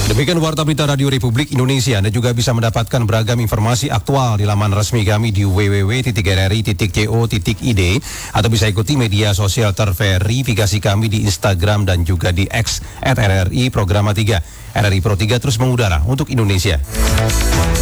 Demikian Warta Berita Radio Republik Indonesia. Anda juga bisa mendapatkan beragam informasi aktual di laman resmi kami di www.rri.co.id atau bisa ikuti media sosial terverifikasi kami di Instagram dan juga di X @RRI Programa 3. RRI Pro 3 terus mengudara untuk Indonesia.